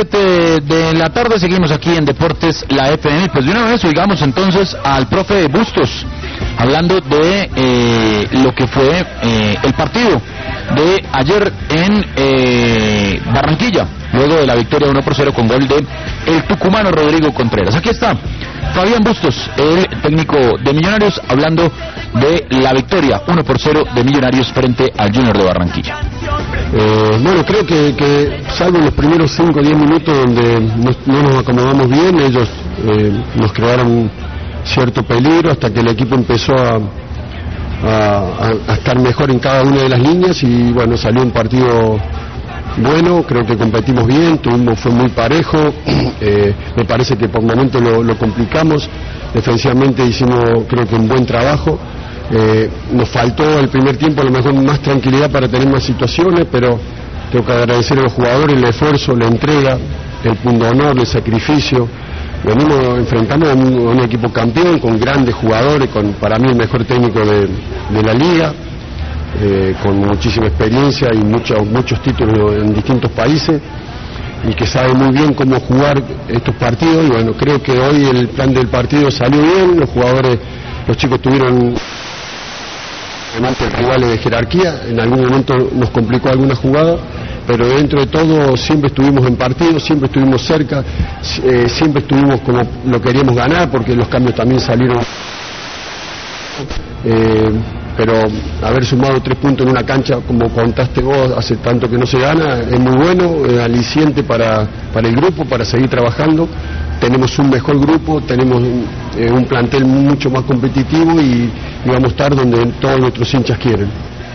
7 de la tarde, seguimos aquí en Deportes, la FM. Pues de una vez oigamos entonces al profe Bustos, hablando de lo que fue el partido de ayer en Barranquilla, luego de la victoria 1-0 con gol de el tucumano Rodrigo Contreras. Aquí está Fabián Bustos, el técnico de Millonarios, hablando de la victoria 1-0 de Millonarios frente al Junior de Barranquilla. Bueno, creo que salvo los primeros 5 o 10 minutos donde no nos acomodamos bien, ellos nos crearon cierto peligro hasta que el equipo empezó a estar mejor en cada una de las líneas y bueno, salió un partido bueno, creo que competimos bien, fue muy parejo, me parece que por momentos lo complicamos, defensivamente hicimos creo que un buen trabajo. Nos faltó el primer tiempo a lo mejor más tranquilidad para tener más situaciones, pero tengo que agradecer a los jugadores el esfuerzo, la entrega, el punto honor, el sacrificio. Enfrentamos a un equipo campeón con grandes jugadores, con para mí el mejor técnico de la liga, con muchísima experiencia y muchos títulos en distintos países y que sabe muy bien cómo jugar estos partidos. Y bueno, creo que hoy el plan del partido salió bien, los chicos tuvieron rivales de jerarquía, en algún momento nos complicó alguna jugada, pero dentro de todo siempre estuvimos en partido, siempre estuvimos cerca, siempre estuvimos como lo queríamos ganar, porque los cambios también salieron. Pero haber sumado 3 puntos en una cancha, como contaste vos, hace tanto que no se gana, es muy bueno, es aliciente para el grupo, para seguir trabajando. Tenemos un mejor grupo, tenemos un plantel mucho más competitivo y vamos a estar donde todos nuestros hinchas quieren.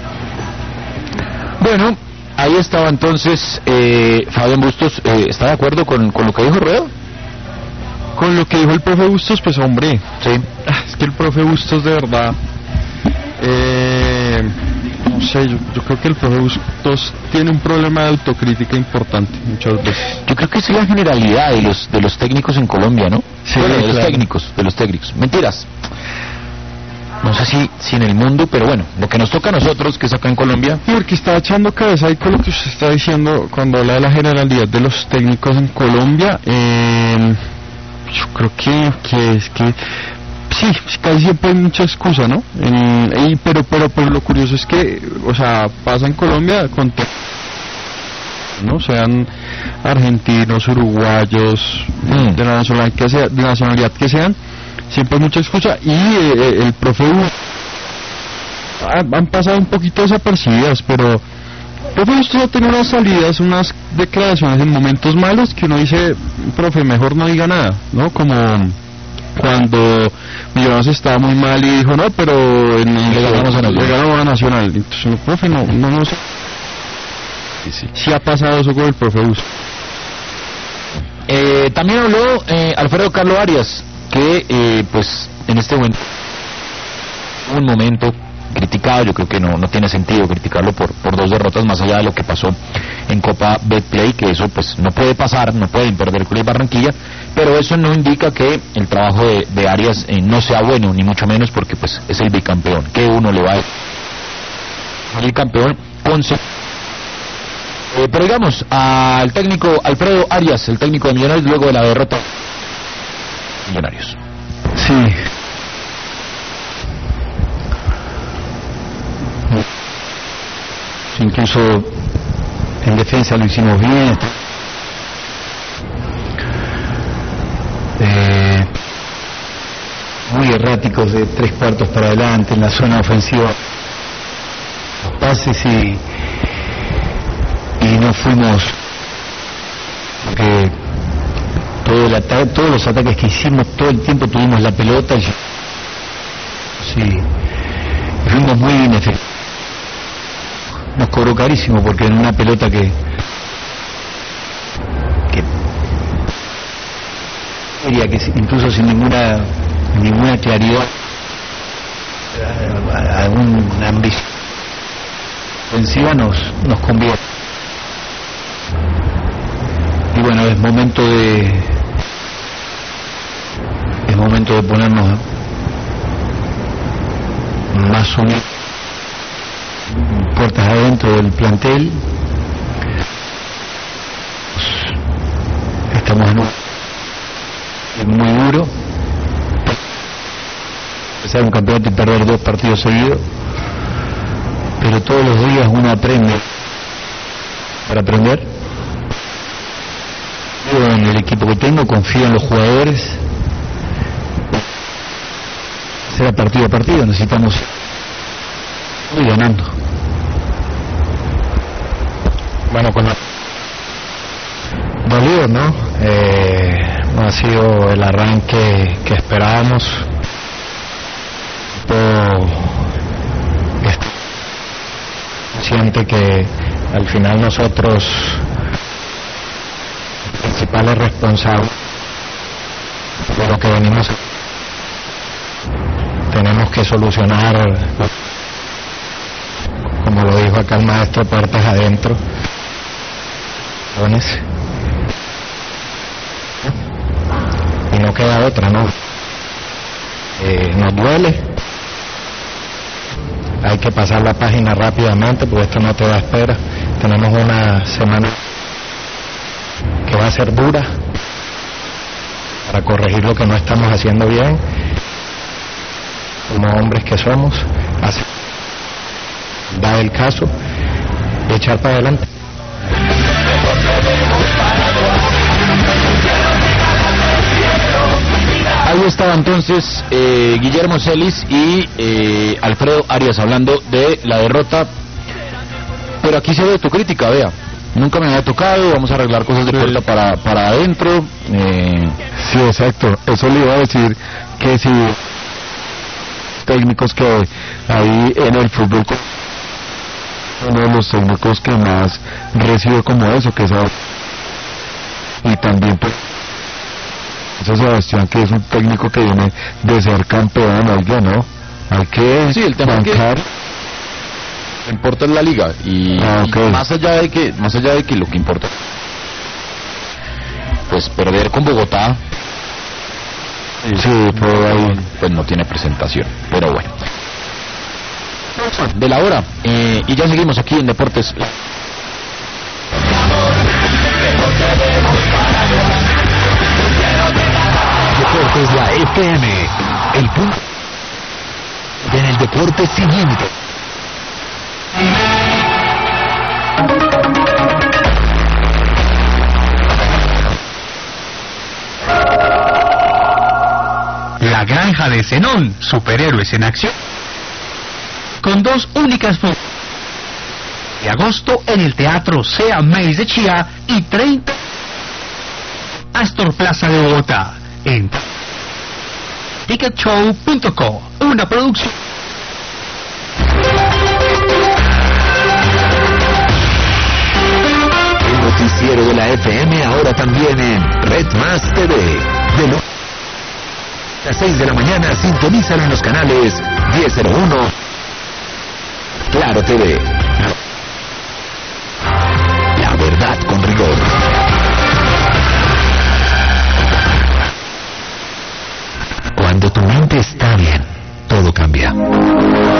Bueno, ahí estaba entonces Fabián Bustos. ¿Está de acuerdo con lo que dijo Rueda? Con lo que dijo el profe Bustos, pues hombre, sí. Es que el profe Bustos de verdad, no sé, yo creo que el profe Bustos tiene un problema de autocrítica importante muchas veces. Yo creo que es la generalidad de los técnicos en Colombia, ¿no? Sí, bueno, de claro. los técnicos. Mentiras. No sé si en el mundo, pero bueno, lo que nos toca a nosotros, que es acá en Colombia. Porque está echando cabeza ahí con lo que usted está diciendo cuando habla de la generalidad de los técnicos en Colombia. Yo creo que es que sí, casi siempre hay mucha excusa, ¿no? Pero lo curioso es que, o sea, pasa en Colombia con ¿no? Sean argentinos, uruguayos, de la nacionalidad que sean, siempre hay mucha excusa y el profe han pasado un poquito desapercibidas, pero el profe Bustos ha tenido unas salidas, unas declaraciones en momentos malos que uno dice, profe, mejor no diga nada, ¿no? Como cuando Millonarios estaba muy mal y dijo, no, pero le ganamos a Nacional. Entonces, profe, no sé. Sí ha pasado eso con el profe Bustos. También habló Alfredo Carlos Arias, que pues en este momento un momento criticado. Yo creo que no tiene sentido criticarlo por 2 derrotas, más allá de lo que pasó en Copa Betplay, que eso pues no puede pasar, no pueden perder el Club Barranquilla, pero eso no indica que el trabajo de Arias no sea bueno, ni mucho menos, porque pues es el bicampeón, que uno le va a el campeón pero digamos al técnico Alfredo Arias, el técnico de Millonarios, luego de la derrota de Millonarios. Sí. Incluso en defensa lo hicimos bien. Muy erráticos de 3/4 para adelante en la zona ofensiva, los pases y no fuimos, porque todos los ataques que hicimos todo el tiempo tuvimos la pelota y sí, fuimos muy inefectivos. Nos cobró carísimo porque en una pelota que incluso sin ninguna claridad, alguna ambición ofensiva nos conviene. Y bueno, es momento de ponernos más unidos, puertas adentro del plantel, Estamos en un muy duro. Empezar un campeonato y perder 2 partidos seguidos. Pero todos los días uno aprende para aprender. Yo en el equipo que tengo confío en los jugadores. Será partido a partido, necesitamos ir ganando. Bueno, con la... Dolido, ¿no? No ha sido el arranque que esperábamos. Siente que al final nosotros, principales responsables de lo que venimos, tenemos que solucionar, como lo dijo acá el maestro, puertas adentro. Y no queda otra, ¿no? Nos duele, hay que pasar la página rápidamente porque esto no te da espera. Tenemos una semana que va a ser dura para corregir lo que no estamos haciendo bien como hombres que somos, dar el caso y echar para adelante. Ahí estaba entonces Guillermo Celis y Alfredo Arias hablando de la derrota. Pero aquí se ve tu crítica, vea. Nunca me había tocado, vamos a arreglar cosas de puerta para adentro. Sí, exacto. Eso le iba a decir, que si técnicos que ahí en el fútbol, uno de los técnicos que más recibe como eso, que es y también pues Sebastián, que es un técnico que viene de ser campeón, oiga, ¿no? Hay que sí, el tema bancar. Es que importa es la liga y, okay. Y más allá de que lo que importa pues perder con Bogotá, sí, pues no tiene presentación, pero bueno, de la hora, y ya seguimos aquí en Deportes. Deportes La FM, el punto en el deporte siguiente. La granja de Zenón, superhéroes en acción, con 2 únicas funciones. De agosto en el Teatro Sea Maíz de Chía y 30 Astor Plaza de Bogotá. En ticketshow.co, una producción. El noticiero de la FM ahora también en Red Más TV. De las 6 de la mañana, sintonízalo en los canales 1001 Claro TV.